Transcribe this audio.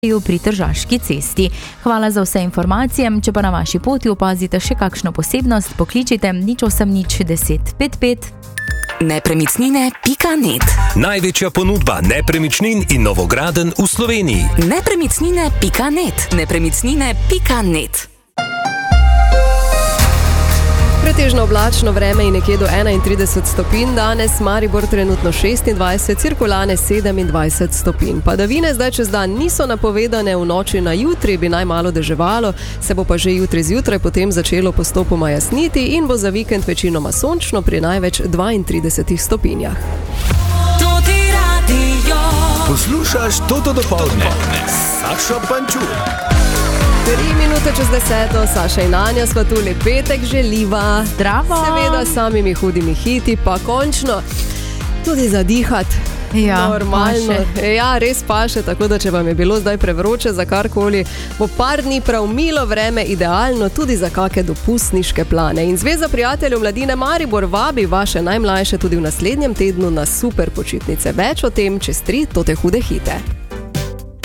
pri Tržaški cesti. Hvala za vse informacije, če pa na vaši poti opazite še kakšno posebnost, pokličite 080 10 55. Nepremičnine.net. Največja ponudba nepremičnin in novogradenj v Sloveniji. Nepremičnine.net. Nepremičnine.net. Pretežno oblačno vreme in nekje do 31 stopinj, danes Maribor trenutno 26, Cirkulane 27 stopinj. Padavine zdaj čez dan niso napovedane, v noči na jutri bi najmalo deževalo, se bo pa že jutri zjutraj potem začelo postopoma jasniti in bo za vikend večinoma sončno pri največ 32 stopinjah. Poslušaš Toto dopoldne. Sašo Pančur. 3 minute čez 10, Saša in Anja sva tule, petek želiva. Zdravo. Seveda samimi hudimi hiti, pa končno tudi zadihati. Ja, normalno. Ja, res paše, tako da če vam je bilo zdaj prevroče za karkoli, bo par dni prav milo vreme idealno tudi za kake dopustniške plane. In Zveza prijateljev mladine Maribor vabi vaše najmlajše tudi v naslednjem tednu na super počitnice. Več o tem čez 3 Tote hude hite.